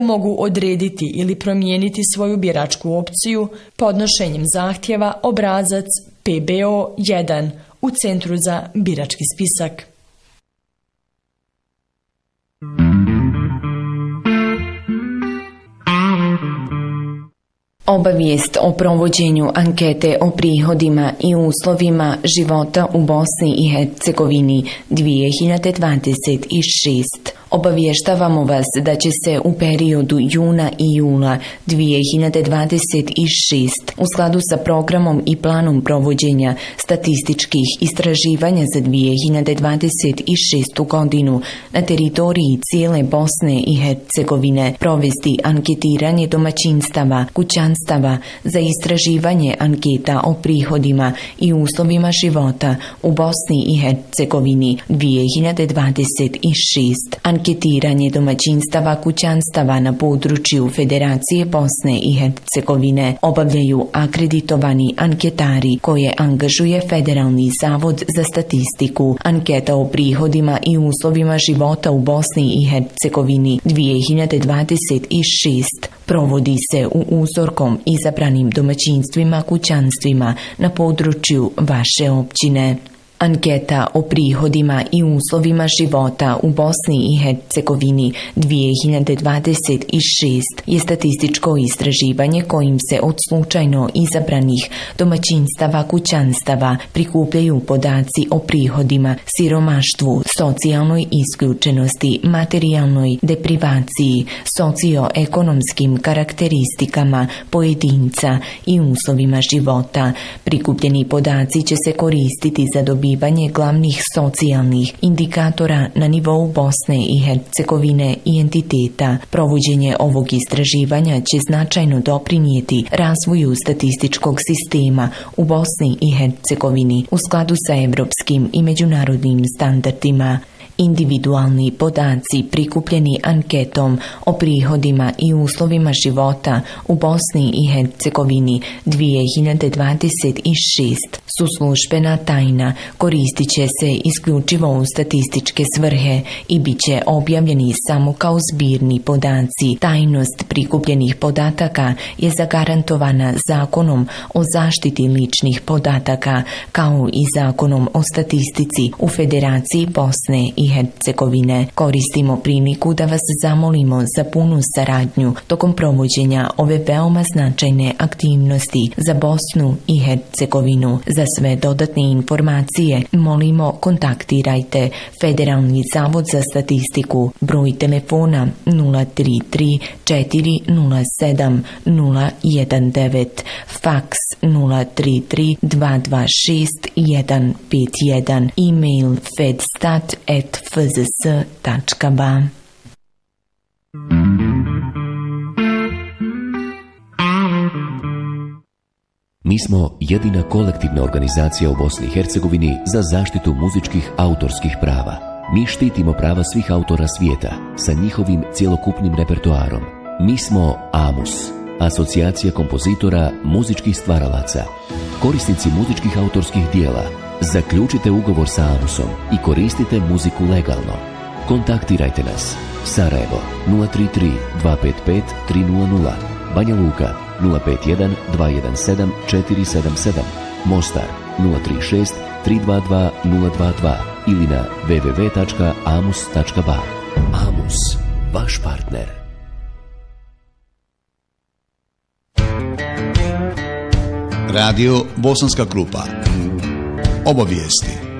mogu odrediti ili promijeniti svoju biračku opciju podnošenjem zahtjeva obrazac PBO1 u Centru za birački spisak. Obavijest o provođenju ankete o prihodima i uslovima života u Bosni i Hercegovini 2026. Obavještavamo vas da će se u periodu juna i jula 2026 u skladu sa programom i planom provođenja statističkih istraživanja za 2026. godinu na teritoriji cijele Bosne i Hercegovine provesti anketiranje domaćinstava, kućanstava za istraživanje anketa o prihodima i uslovima života u Bosni i Hercegovini 2026. Anketiranje domaćinstava kućanstava na području Federacije Bosne i Hercegovine obavljaju akreditovani anketari koje angažuje Federalni zavod za statistiku. Anketa o prihodima i uslovima života u Bosni i Hercegovini 2026 provodi se u uzorkom izabranim domaćinstvima kućanstvima na području vaše općine. Anketa o prihodima i uslovima života u Bosni i Hercegovini 2026 je statističko istraživanje kojim se od slučajno izabranih domaćinstava kućanstava prikupljaju podaci o prihodima, siromaštvu, socijalnoj isključenosti, materijalnoj deprivaciji, socioekonomskim karakteristikama pojedinca i uslovima života. Prikupljeni podaci će se koristiti za dobivanje glavnih socijalnih indikatora na nivou Bosne i Hercegovine i entiteta. Provođenje ovog istraživanja će značajno doprinijeti razvoju statističkog sistema u Bosni i Hercegovini u skladu sa evropskim i međunarodnim standardima. Individualni podaci prikupljeni anketom o prihodima i uslovima života u Bosni i Hercegovini 2026 su službena tajna, koristit će se isključivo u statističke svrhe i bit će objavljeni samo kao zbirni podaci. Tajnost prikupljenih podataka je zagarantovana Zakonom o zaštiti ličnih podataka kao i Zakonom o statistici u Federaciji Bosne i Hercegovine. Koristimo priliku da vas zamolimo za punu saradnju tokom provođenja ove veoma značajne aktivnosti za Bosnu i Hercegovinu. Za sve dodatne informacije molimo kontaktirajte Federalni zavod za statistiku, broj telefona 033 407 019, faks 033 226 151, e-mail fedstat@fzs.ba. Mi smo jedina kolektivna organizacija u Bosni i Hercegovini za zaštitu muzičkih autorskih prava. Mi štitimo prava svih autora svijeta sa njihovim cjelokupnim repertoarom. Mi smo AMUS, Asocijacija kompozitora muzičkih stvaralaca. Korisnici muzičkih autorskih dijela, zaključite ugovor sa AMUS-om i koristite muziku legalno. Kontaktirajte nas. Sarajevo 033 255 300, Banja Luka 051 217 477, Mostar 036 322 022 ili na www.amus.ba. AMUS, vaš partner. Radio Bosanska Krupa. Obavijesti.